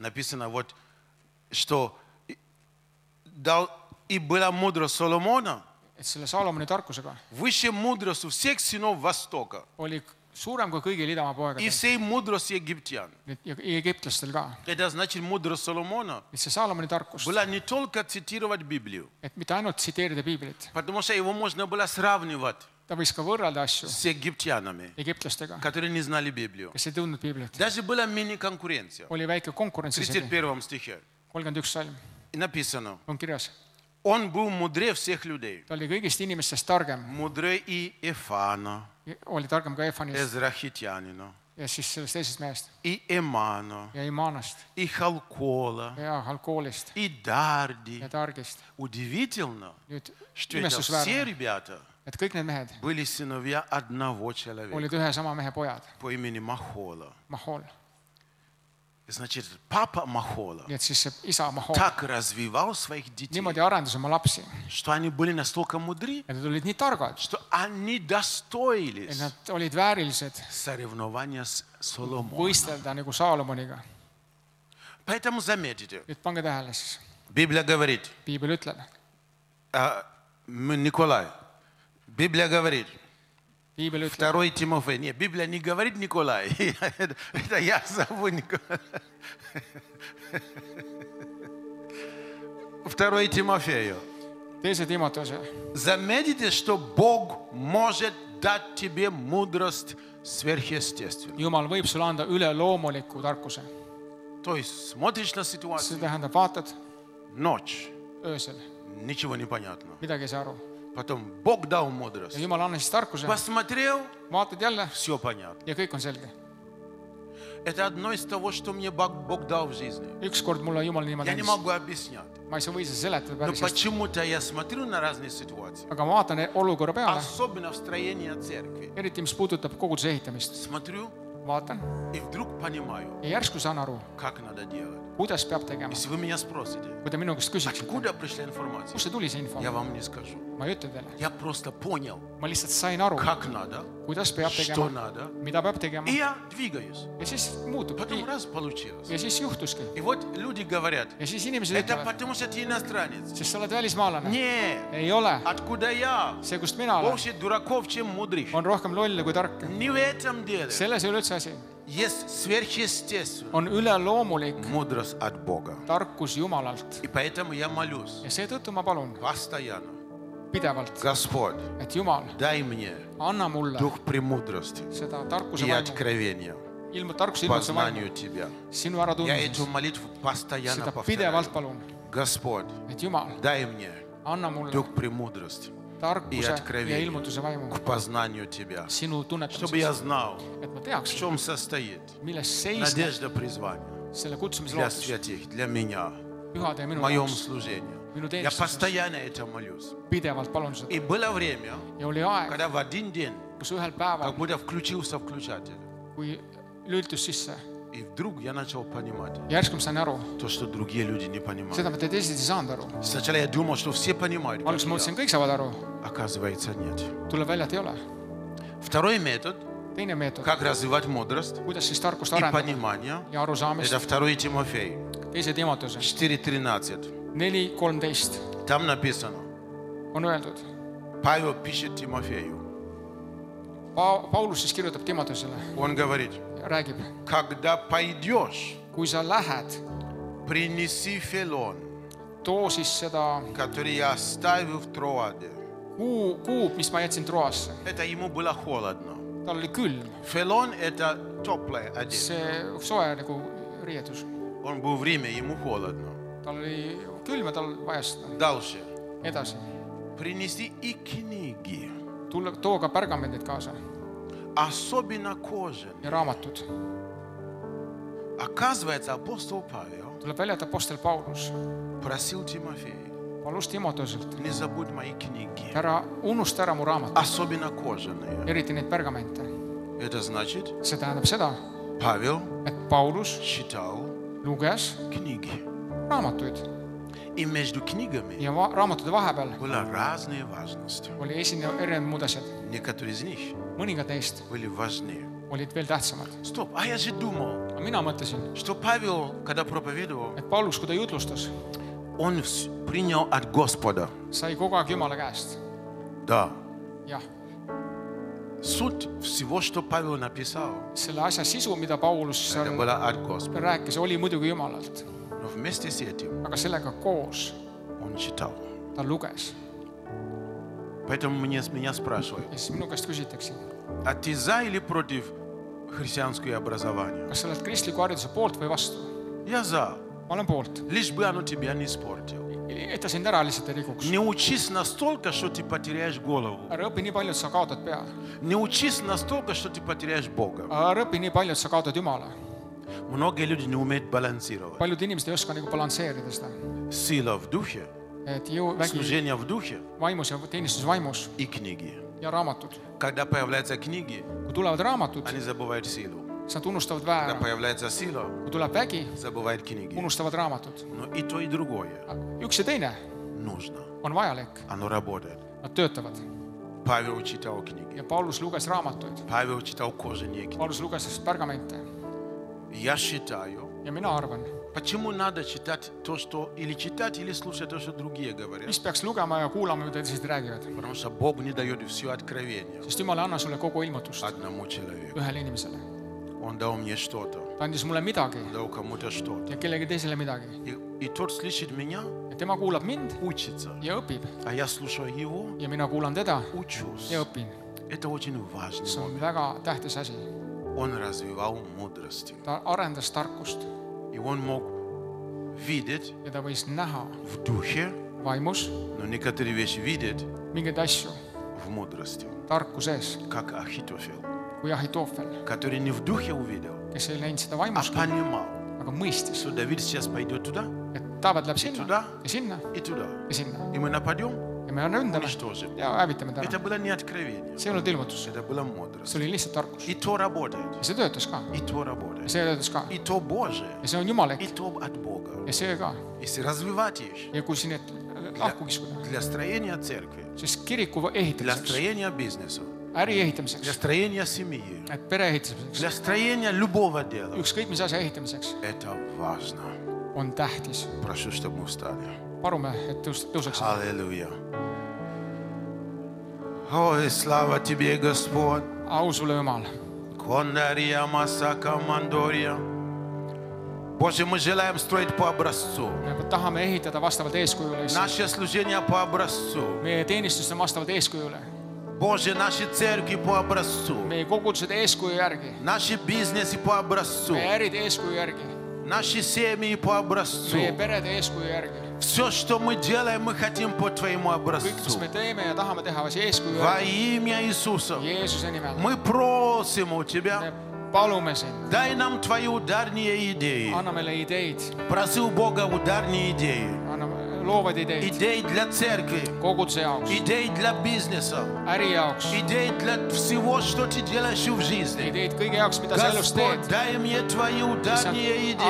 написано вот, что и была мудрость Соломона, et selle Saalomoni tarkusega выше мудрость у всех сынов Востока oli suurem kui kõigil idamaa и poegadel всей мудрости египтян. ja egiptlastel ka. Это значит, мудрость Соломона Et see Saalomoni tarkus, была не только цитировать Библию, et mitte ainult tsiteerida piiblit, потому что его можно было сравнивать ta võis ka võrrelda asju с египтянами, egiptlastega, которые не знали Библию. kes ei tundnud piiblit. Даже была мини-конкуренция. Oli väike В konkurents isegi. 31 стихе 31 salm и написано, on kirjas. он был мудрее всех людей. Ta oli kõigist inimestest targem. Мудрее и Эфана, Oli targem ka Efanist Эзрахитянина, ja siis sellest teisest mehest и Эмана, ja Imanast и Халкола, ja Halkoolist и Дарди. ja Targist. Удивительно, Nüüd что это все imestusväärne, ребята et kõik need mehed были сыновья одного человека olid ühe sama mehe pojad, по имени Махола. Mahol. Значит, папа Махола Nii et siis see isa Mahol так развивал своих детей, niimoodi arendas oma lapsi, что они были настолько мудры, et nad olid nii targad, что они et достоились nad olid väärilised соревнования с Соломоном. võistelda nagu Saalomoniga. Поэтому заметите, Nüüd pange tähele siis. Библия говорит, Piibel ütleb, Николай, Библия говорит, Piibel ütleb, 2 Тимофей, нет, Библия не говорит Николай, это я зову Николай. 2 Тимофею. teise Timoteuse. Заметите, что Бог может дать тебе мудрость сверхъестественную. Jumal võib sulle anda üleloomuliku tarkuse. То есть смотришь на See ситуацию, tähendab, vaatad ночь, öösel, ничего не понятно. midagi ei saa aru. Потом Бог дал Ja мудрость. Jumal anna siis tarkuse, Посмотрел, vaatad jälle все понятно. ja kõik on selge. Это одно из того, что мне Бог дал в жизни. Ükskord mulle Jumal niimoodi Я не andis. могу объяснять. Ma ei saa või seda seletada Но päris hästi. почему-то я смотрю на разные ситуации. Aga ma vaatan olukorra peale, Особенно в строении церкви. eriti mis puudutab koguduse ehitamist. Смотрю Vaatan и вдруг понимаю, ja järsku saan aru, как надо делать. kuidas peab tegema. Если вы меня спросите, Kui te minu käest küsiksite, откуда пришла информация, kust see tuli see info, я вам не скажу. ma ei ütle teile. Я просто понял, Ma lihtsalt sain aru, как надо, kuidas peab что tegema, надо, mida peab tegema и я двигаюсь. ja siis muutub. Потом раз получилось. Ja siis juhtuski. И вот люди говорят, Ja siis inimesed это ütlevad, потому что ты иностранец. sest sa oled välismaalane. Не, Ei ole. откуда я? See, kust mina olen, Больше дураков, чем мудрых. on rohkem lolle kui tarke. Не в этом деле. Selles ei ole üldse asi. Есть сверхъестественная On üleloomulik мудрость от Бога. tarkus Jumalalt. И поэтому я молюсь Ja seetõttu ma palun постоянно. pidevalt, Господь, et Jumal, дай мне anna mulle дух премудрости seda tarkuse и vaimu, откровения, tarkuse ilmutuse познанию vaimu, Тебя. sinu Я äratundmiseks. эту молитву постоянно Seda повторяю. pidevalt palun, Господь, et Jumal, дай мне anna mulle дух премудрости tarkuse и ja откровения ilmutuse vaimu к познанию Тебя. sinu Чтобы я tunnetamiseks, знал, et ma в teaks, чем состоит milles seisneb надежда призвания selle kutsumise для lootus святых, для меня, pühade ja в minu моем jaoks, служении. minu Я teenistuses. постоянно это молюсь. Pidevalt palun seda. И было время, Ja oli aeg, когда в один день kus ühel как päeval, будто включился включатель. kui lülitus sisse, И вдруг я начал понимать järsku ma sain aru, то, что другие люди не понимают. seda ma teised ei saanud aru. Сначала я думал, что все понимают, как Alguses ma mõtlesin, я. kõik saavad aru, Оказывается, нет. tuleb välja, et ei ole. Второй метод, Teine meetod, как развивать мудрость kuidas siis tarkust и arendada понимание, ja arusaamist, это 2 Тимофей teise Timotuse 4:13. 4.13 Там написано, on öeldud, Павел пишет Тимофею, Paulus siis kirjutab Timotusele он говорит, ja räägib, когда пойдешь, kui sa lähed, принеси Фелон, too siis seda который я оставил в Троаде. kuub, mis ma jätsin Troasse. Это ему было холодно. Tal oli külm, Фелон это теплая одежда. see soe nagu riietus. Он был в Риме, ему холодно. Tal oli külm ja tal vajas seda. Дальше. Edasi, Принеси и книги, too ka pärgamendid kaasa особенно кожаные. ja raamatud. Оказывается, апостол Павел Tuleb välja, et apostel Paulus просил Тимофея, palus Timotuselt, не забудь мои книги, ära unusta ära mu raamatud, особенно кожаные. eriti neid pärgamente. Это значит, See tähendab seda, Павел et Paulus читал luges книги. raamatuid И между книгами ja raamatude vahepeal была разная важность. oli erinevad muud asjad. Некоторые из них Mõningad neist были важнее. olid veel tähtsamad. Стоп, а я же думал, mina mõtlesin, что Павел, когда проповедовал, et Paulus, kui ta jutlustas, он принял от Господа. sai kogu aeg Jumala käest. Да. Jah, Суть всего, что Павел написал, selle asja sisu, mida Paulus это seal было от Господа. rääkis, oli muidugi Jumalalt. Но вместе с этим Aga sellega koos он читал. ta luges. Поэтому меня спрашивают, Ja siis minu käest küsitakse, а ты за или против христианского образования? kas sa oled kristliku hariduse poolt või vastu? Я за. Ma olen poolt. Лишь бы оно тебя не испортило. Et ta sind ära lihtsalt ei rikuks. Не учись настолько, что ты потеряешь голову. Ära õpi nii palju, et sa kaotad pea. Не учись настолько, что ты потеряешь Бога. Ära õpi nii palju, et sa kaotad Jumala. Многие люди не умеют балансировать. Paljud inimesed ei oska nagu balansseerida seda. Сила в духе, Et vägi служение в духе vaimus ja teenistus vaimus и книги. ja raamatud. Когда появляются книги, Kui tulevad raamatud, они забывают силу. siis nad unustavad Когда väära. появляется сила, Kui tuleb vägi, забывают книги. unustavad raamatud. Но и то, и другое Üks ja teine нужно. on vajalik. Оно работает. Nad töötavad. Павел читал книги. Ja Paulus luges raamatuid. Павел читал кожаные книги. Paulus luges pergamente. Я считаю, Ja mina arvan, почему надо читать то, что или читать, или слушать то, что другие говорят. mis peaks lugema ja kuulama, mida teised räägivad. Потому что Бог не дает все откровения Sest Jumal ei anna sulle kogu ilmutust одному человеку. ühele inimesele. Он дал мне что-то, Ta andis mulle midagi дал кому-то что-то. ja kellegi teisele midagi. И тот слышит меня, Ja tema kuulab mind учится. ja õpib. А я слушаю его, Ja mina kuulan teda учусь. ja õpin. Это очень важный See on момент. väga tähtis asi. Он развивал мудрость. Ta arendas tarkust И он мог видеть ja ta võis näha в духе, vaimus но некоторые вещи видеть mingeid asju в мудрости. tarkuses, Как Ахитофел, kui Ahitoofel, который не в духе увидел, kes ei näinud seda а vaimus, понимал, aga mõistis, что Давид сейчас пойдет туда et Taavet läheb и sinna туда ja sinna и tуда. ja sinna. И мы нападем, Ja me ründame уничтожим. ja hävitame ta Это ära. было не откровение, See ei olnud ilmutus, это была мудрость. see oli lihtsalt tarkus. И то работает, Ja see töötas ka. и то Ja работает. see töötas ka. И то Божие, Ja see on jumalik и то от Бога. ja see ka. Если развивать их Ja kui siin need lahku kiskuda, для строения церкви, siis kiriku для ehitamiseks, строения бизнеса, äri для ehitamiseks, строения семьи, et pere ehitamiseks, для строения любого дела. ükskõik mis asja ehitamiseks Это важно. on tähtis. Прошу, чтобы мы встали. Palume, et tõuseksime. Аллилуйя. Ой, слава Тебе, Господь. Au sulle, Jumal. Кондария, Масака, Мандория. Боже, мы желаем строить по образцу. Me tahame ehitada vastavalt eeskujule. Наше служение по образцу. Meie teenistus on vastavalt eeskujule. Боже, наши церкви по образцу. Meie kogudused eeskuju järgi. Наши бизнесы по образцу. Meie ärid eeskuju järgi. Наши семьи по образцу. Meie perede eeskuju järgi. Все, что мы делаем, мы хотим по Твоему Kõik, mis образцу. me teeme ja tahame teha eeskuju Во järgi. имя Иисуса. Jeesuse nimel. Мы просим у Тебя, Me palume sind. дай нам Твои ударные идеи. Anna meile ideid. Проси у Бога ударные идеи. Anna loovad ideid. Идеи для церкви, Koguduse jaoks. идеи для бизнеса, Äri jaoks. идеи для всего, что ты делаешь в жизни. Ideid kõige jaoks, mida sa elus Господь, teed. дай мне Твои ударные идеи.